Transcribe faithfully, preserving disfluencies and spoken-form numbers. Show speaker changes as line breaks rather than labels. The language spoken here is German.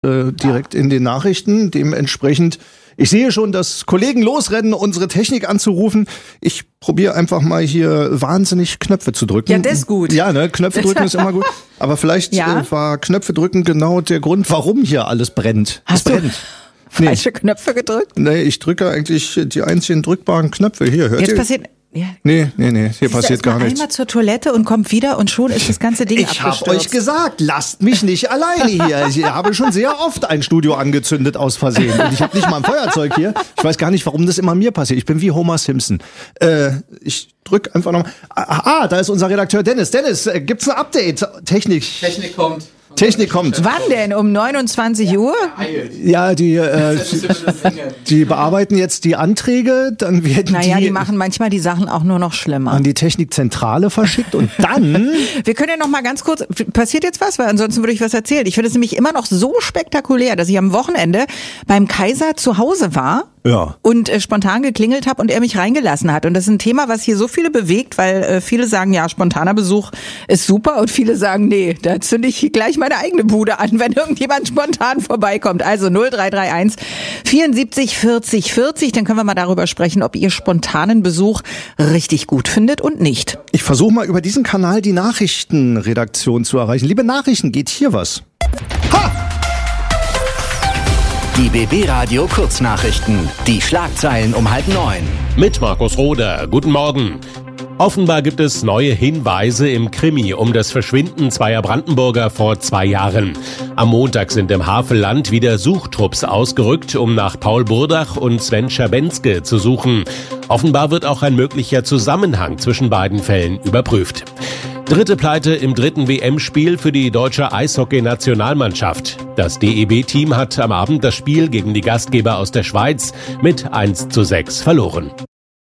äh, direkt in den Nachrichten. Dementsprechend, ich sehe schon, dass Kollegen losrennen, unsere Technik anzurufen. Ich probiere einfach mal hier wahnsinnig Knöpfe zu drücken.
Ja, das ist gut.
Ja, ne, Knöpfe drücken ist immer gut. Aber vielleicht
ja?
äh, war Knöpfe drücken genau der Grund, warum hier alles brennt.
Hast
es brennt.
du falsche Knöpfe gedrückt?
Nee, ich drücke eigentlich die einzigen drückbaren Knöpfe. Hier, hört
Jetzt
ihr?
passiert... Ja.
Nee, nee, nee, hier passiert gar nichts.
Einmal zur Toilette und kommt wieder und schon ist das ganze Ding
Ich
abgestürzt.
habe euch gesagt, lasst mich nicht alleine hier. Ich habe schon sehr oft ein Studio angezündet aus Versehen. Und ich habe nicht mal ein Feuerzeug hier. Ich weiß gar nicht, warum das immer mir passiert. Ich bin wie Homer Simpson. Äh, ich drück einfach noch mal. Ah, da ist unser Redakteur Dennis. Dennis, äh, gibt's ein Update? Technik.
Technik kommt.
Technik kommt.
Wann denn? Um neunundzwanzig Uhr?
Ja, die, äh, die bearbeiten jetzt die Anträge, dann werden
Naja,
die,
die machen manchmal die Sachen auch nur noch schlimmer.
an die Technikzentrale verschickt und dann...
Wir können ja noch mal ganz kurz, passiert jetzt was? Weil ansonsten würde ich was erzählen. Ich finde es nämlich immer noch so spektakulär, dass ich am Wochenende beim Kaiser zu Hause war.
Ja.
Und äh, spontan geklingelt habe und er mich reingelassen hat. Und das ist ein Thema, was hier so viele bewegt, weil äh, viele sagen, ja, spontaner Besuch ist super und viele sagen, nee, da zünde ich gleich meine eigene Bude an, wenn irgendjemand spontan vorbeikommt. Also null drei drei eins vierundsiebzig vierzig vierzig, dann können wir mal darüber sprechen, ob ihr spontanen Besuch richtig gut findet und nicht.
Ich versuche mal über diesen Kanal die Nachrichtenredaktion zu erreichen. Liebe Nachrichten, geht hier was? Ha!
Die B B-Radio Kurznachrichten. Die Schlagzeilen um halb neun.
Mit Markus Roder. Guten Morgen. Offenbar gibt es neue Hinweise im Krimi um das Verschwinden zweier Brandenburger vor zwei Jahren. Am Montag sind im Havelland wieder Suchtrupps ausgerückt, um nach Paul Burdach und Sven Schabenske zu suchen. Offenbar wird auch ein möglicher Zusammenhang zwischen beiden Fällen überprüft. Dritte Pleite im dritten W M-Spiel für die deutsche Eishockey-Nationalmannschaft. Das D E B-Team hat am Abend das Spiel gegen die Gastgeber aus der Schweiz mit eins zu sechs verloren.